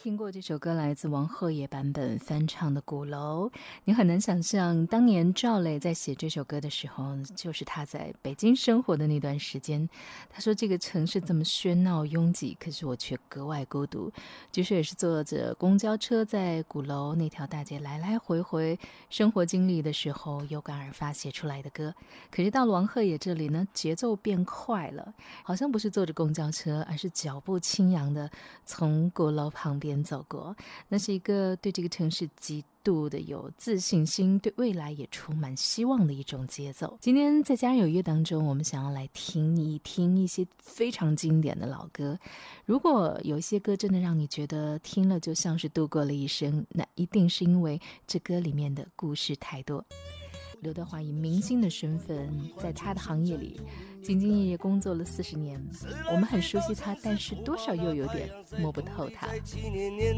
听过这首歌，来自王鹤野版本翻唱的《鼓楼》。你很难想象，当年赵雷在写这首歌的时候，就是他在北京生活的那段时间。他说这个城市这么喧闹拥挤，可是我却格外孤独。据说也是坐着公交车在鼓楼那条大街来来回回生活经历的时候，有感而发写出来的歌。可是到了王鹤野这里呢，节奏变快了，好像不是坐着公交车，而是脚步轻扬的从鼓楼旁边走过。那是一个对这个城市极度的有自信心，对未来也充满希望的一种节奏。今天在家人有约当中，我们想要来听一听一些非常经典的老歌。如果有一些歌真的让你觉得听了就像是度过了一生，那一定是因为这歌里面的故事太多。刘德华以明星的身份在他的行业里兢兢业业工作了40年，我们很熟悉他，但是多少又有点摸不透他。